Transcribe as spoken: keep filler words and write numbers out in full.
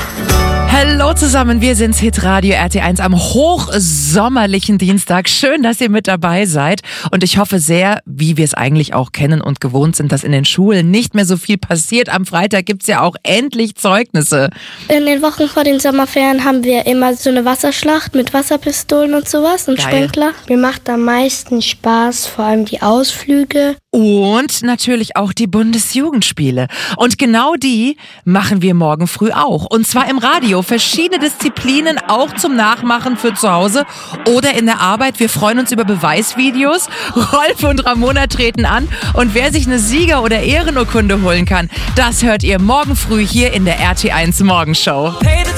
Hallo zusammen, wir sind's, Hitradio R T eins am hochsommerlichen Dienstag. Schön, dass ihr mit dabei seid und ich hoffe sehr, wie wir es eigentlich auch kennen und gewohnt sind, dass in den Schulen nicht mehr so viel passiert. Am Freitag gibt's ja auch endlich Zeugnisse. In den Wochen vor den Sommerferien haben wir immer so eine Wasserschlacht mit Wasserpistolen und sowas und Geil. Sprinkler. Mir macht am meisten Spaß, vor allem die Ausflüge. Und natürlich auch die Bundesjugendspiele. Und genau die machen wir morgen früh auch. Und zwar im Radio. Verschiedene Disziplinen auch zum Nachmachen für zu Hause oder in der Arbeit. Wir freuen uns über Beweisvideos. Rolf und Ramona treten an. Und wer sich eine Sieger- oder Ehrenurkunde holen kann, das hört ihr morgen früh hier in der R T eins Morgenshow.